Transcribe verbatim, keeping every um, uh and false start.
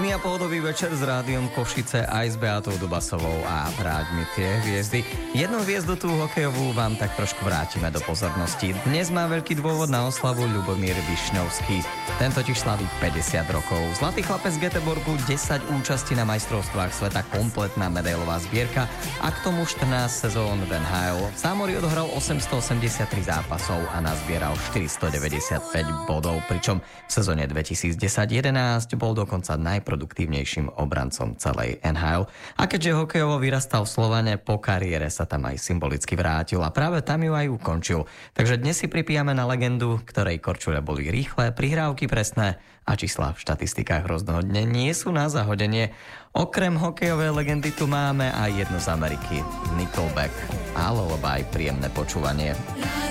Pekný a pohodový večer s rádiom Košice aj s Beatou Dubasovou a vráťme tie hviezdy. Jednu hviezdu tú hokejovú vám tak trošku vrátime do pozornosti. Dnes má veľký dôvod na oslavu Ľubomír Višňovský. Ten totiž slaví päťdesiat rokov. Zlatý chlapec z Göteborgu, desať účastí na majstrovstvách sveta, kompletná medailová zbierka a k tomu štrnásť sezón v en há el. V Sámori odohral osemstoosemdesiattri zápasov a nazbieral štyristodeväťdesiatpäť bodov, pričom v sezóne dvetisícdesať jedenásť bol dokonca najproduktívnejším obrancom celej en há el. A keďže hokejovo vyrastal v Slovane, po kariére sa tam aj symbolicky vrátil a práve tam ju aj ukončil. Takže dnes si pripíjame na legendu, ktorej korčule boli rýchle, prihrávky presné a čísla v štatistikách rozhodne nie sú na zahodenie. Okrem hokejovej legendy tu máme aj jednu z Ameriky, Nickelback. A lullaby, príjemné počúvanie.